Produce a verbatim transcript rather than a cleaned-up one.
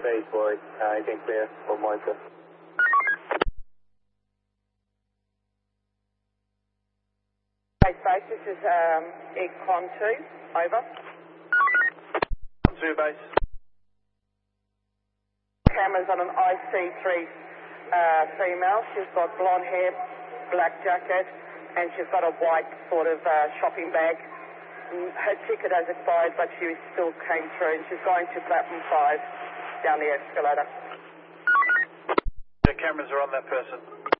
base boy. Uh, I think clear for Monica. Base base, this is um, Econ two, over. two base. Cameras on an I C three uh, female. She's got blonde hair, black jacket, and she's got a white sort of uh, shopping bag. Her ticket has expired, but she still came through, and she's going to platform five down the escalator. The cameras are on that person.